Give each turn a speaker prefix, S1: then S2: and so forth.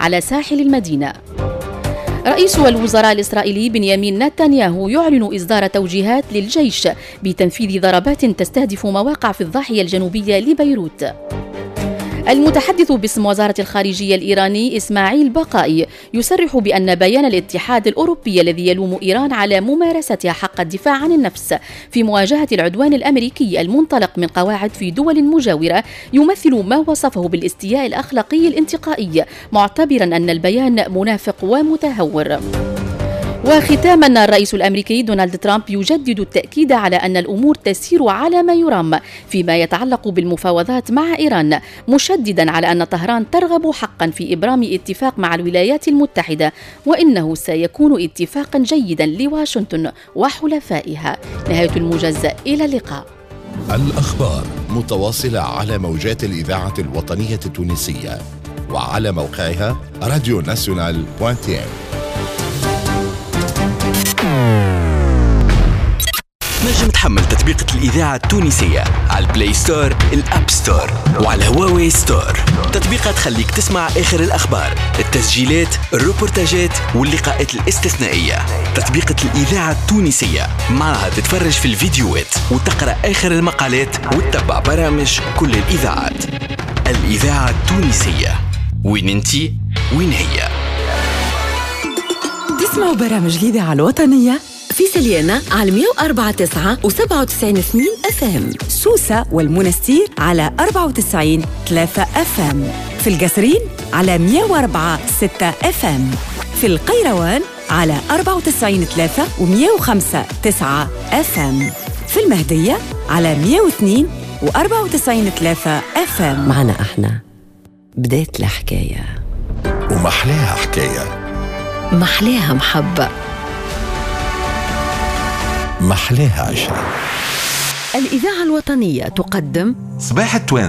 S1: على ساحل المدينة. رئيس الوزراء الإسرائيلي بنيامين نتنياهو يعلن إصدار توجيهات للجيش بتنفيذ ضربات تستهدف مواقع في الضاحية الجنوبية لبيروت. المتحدث باسم وزارة الخارجية الإيراني إسماعيل بقائي يصرح بأن بيان الاتحاد الأوروبي الذي يلوم إيران على ممارستها حق الدفاع عن النفس في مواجهة العدوان الأمريكي المنطلق من قواعد في دول مجاورة يمثل ما وصفه بالاستياء الأخلاقي الانتقائي، معتبرا أن البيان منافق ومتهور. وختاما، الرئيس الأمريكي دونالد ترامب يجدد التأكيد على أن الأمور تسير على ما يرام فيما يتعلق بالمفاوضات مع إيران، مشددا على أن طهران ترغب حقا في إبرام اتفاق مع الولايات المتحدة، وإنه سيكون اتفاقا جيدا لواشنطن وحلفائها. نهاية الموجز، إلى اللقاء.
S2: الأخبار متواصلة على موجات الإذاعة الوطنية التونسية وعلى موقعها radionational.tv.
S3: نجم تحمل تطبيقة الإذاعة التونسية على البلاي ستور، الأب ستور، وعلى هواوي ستور. تطبيقات تخليك تسمع آخر الأخبار، التسجيلات، الروبورتاجات واللقاءات الاستثنائية. تطبيقة الإذاعة التونسية معها تتفرج في الفيديوهات وتقرأ آخر المقالات وتتبع برامج كل الإذاعات. الإذاعة التونسية، وين انتي وين هي.
S4: تسمعوا برامج الإذاعة الوطنية في سليانة على 104.9 و97.2 FM، سوسة والمنستير على 94.3 FM، في القصرين على 104.6 FM، في القيروان على 94.3 و105.9 FM، في المهدية على 102 و94.3 FM. معنا احنا بداية الحكاية
S2: ومحلاها حكاية،
S4: محلاها محبة،
S2: محلاها عشرة.
S4: الإذاعة الوطنية تقدم
S2: صباح التوانسة.